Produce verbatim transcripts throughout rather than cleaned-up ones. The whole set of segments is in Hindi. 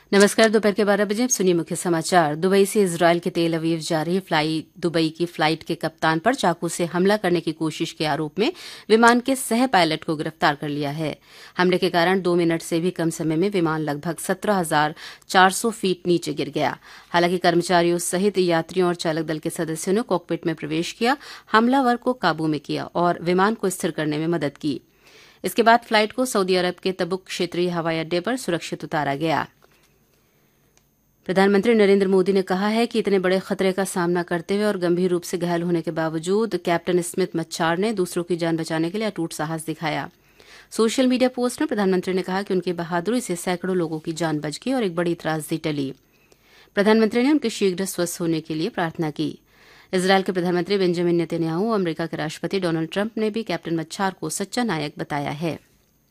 नमस्कार। दोपहर के बारह बजे सुनिए मुख्य समाचार। दुबई से इजरायल के तेल अवीव जा रही फ्लाई दुबई की फ्लाइट के कप्तान पर चाकू से हमला करने की कोशिश के आरोप में विमान के सह पायलट को गिरफ्तार कर लिया है। हमले के कारण दो मिनट से भी कम समय में विमान लगभग सत्रह हजार चार सौ फीट नीचे गिर गया। हालांकि कर्मचारियों सहित यात्रियों और चालक दल के सदस्यों ने कॉकपिट में प्रवेश किया, हमलावर को काबू में किया और विमान को स्थिर करने में मदद की। इसके बाद फ्लाइट को सऊदी अरब के तबुक क्षेत्रीय हवाई अड्डे पर सुरक्षित उतारा गया। प्रधानमंत्री नरेंद्र मोदी ने कहा है कि इतने बड़े खतरे का सामना करते हुए और गंभीर रूप से घायल होने के बावजूद कैप्टन स्मिथ मच्छार ने दूसरों की जान बचाने के लिए अटूट साहस दिखाया। सोशल मीडिया पोस्ट में प्रधानमंत्री ने कहा कि उनकी बहादुरी से सैकड़ों लोगों की जान बच गई और एक बड़ी त्रासदी टली। प्रधानमंत्री ने उनके शीघ्र स्वस्थ होने के लिए प्रार्थना की। इजरायल के प्रधानमंत्री बेंजामिन नेतन्याहू और अमेरिका के राष्ट्रपति डोनाल्ड ट्रंप ने भी कैप्टन मच्छार को सच्चा नायक बताया है।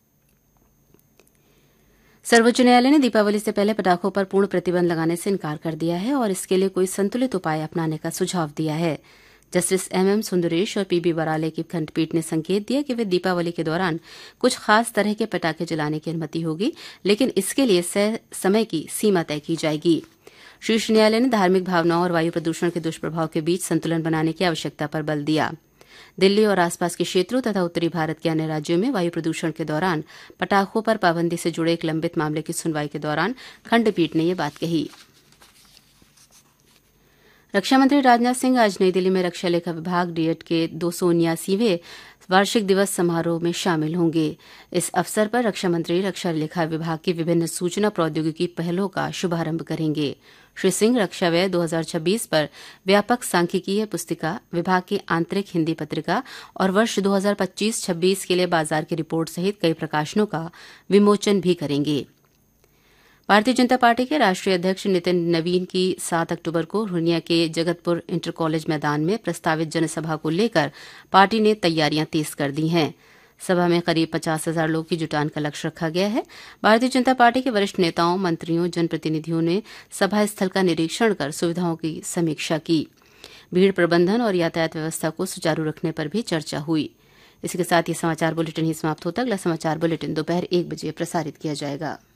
सर्वोच्च न्यायालय ने दीपावली से पहले पटाखों पर पूर्ण प्रतिबंध लगाने से इनकार कर दिया है और इसके लिए कोई संतुलित उपाय अपनाने का सुझाव दिया है। जस्टिस एम एम सुंदरेश और पी बी वराले की खंडपीठ ने संकेत दिया कि वे दीपावली के दौरान कुछ खास तरह के पटाखे जलाने की अनुमति होगी, लेकिन इसके लिए समय की सीमा तय की जाएगी। शीर्ष न्यायालय ने धार्मिक भावनाओं और वायु प्रदूषण के दुष्प्रभाव के बीच संतुलन बनाने की आवश्यकता पर बल दिया। दिल्ली और आसपास के क्षेत्रों तथा उत्तरी भारत के अन्य राज्यों में वायु प्रदूषण के दौरान पटाखों पर पाबंदी से जुड़े एक लंबित मामले की सुनवाई के दौरान खंडपीठ ने यह बात कही। रक्षा मंत्री राजनाथ सिंह आज नई दिल्ली में रक्षा लेखा विभाग डीएट के दो सौ उन्यासीवें वार्षिक दिवस समारोह में शामिल होंगे। इस अवसर पर रक्षा मंत्री रक्षा लेखा विभाग की विभिन्न सूचना प्रौद्योगिकी पहलों का शुभारंभ करेंगे। श्री सिंह रक्षा व्यय दो हजार छब्बीस पर व्यापक सांख्यिकीय पुस्तिका, विभाग की आंतरिक हिंदी पत्रिका और वर्ष दो हजार पच्चीस छब्बीस के लिए बाजार की रिपोर्ट सहित कई प्रकाशनों का विमोचन भी करेंगे। भारतीय जनता पार्टी के राष्ट्रीय अध्यक्ष नितिन नवीन की सात अक्टूबर को पूर्णिया के जगतपुर इंटर कॉलेज मैदान में प्रस्तावित जनसभा को लेकर पार्टी ने तैयारियां तेज कर दी हैं। सभा में करीब पचास हजार लोग की जुटान का लक्ष्य रखा गया है। भारतीय जनता पार्टी के वरिष्ठ नेताओं, मंत्रियों, जनप्रतिनिधियों ने सभा स्थल का निरीक्षण कर सुविधाओं की समीक्षा की। भीड़ प्रबंधन और यातायात व्यवस्था को सुचारू रखने पर भी चर्चा हुई। इसके साथ ये समाचार बुलेटिन ही समाप्त होता है। अगला समाचार बुलेटिन दोपहर एक बजे प्रसारित किया जाएगा।